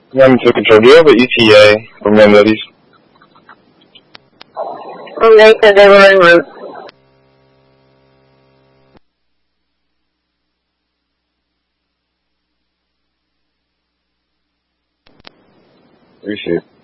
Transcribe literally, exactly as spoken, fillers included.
One to control. Do you have an E T A from Young Ladies? Okay, so they were en route. Appreciate it.